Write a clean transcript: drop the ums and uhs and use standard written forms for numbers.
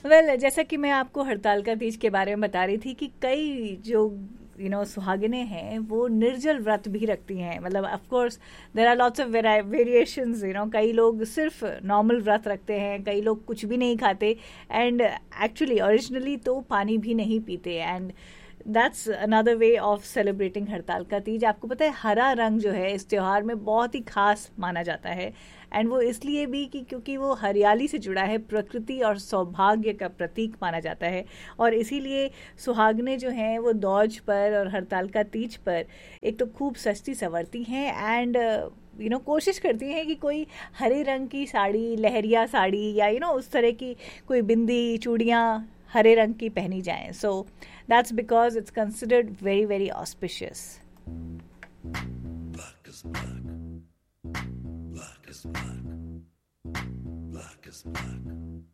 Well जैसा कि मैं आपको हड़ताल का तीज के बारे में बता रही थी कि कई जो सुहागिनें हैं वो निर्जल व्रत भी रखती हैं. मतलब of course there are lots of variations. कई लोग सिर्फ नॉर्मल व्रत रखते हैं, कई लोग कुछ भी नहीं खाते एंड एक्चुअली ओरिजिनली तो पानी भी नहीं पीते. And that's another way of celebrating हड़ताल का तीज. आपको पता है हरा रंग जो है इस त्योहार में बहुत ही खास माना जाता है. एंड वो इसलिए भी कि क्योंकि वो हरियाली से जुड़ा है, प्रकृति और सौभाग्य का प्रतीक माना जाता है. और इसीलिए सुहागनें जो हैं वो दौज पर और हड़ताल का तीज पर एक तो खूब सजती संवरती हैं एंड कोशिश करती हैं कि कोई हरे रंग की साड़ी, लहरिया साड़ी या उस तरह की कोई बिंदी, चूड़ियाँ हरे रंग की पहनी जाएं. So that's because it's considered very very auspicious. Black is black. Black is black. Black is black.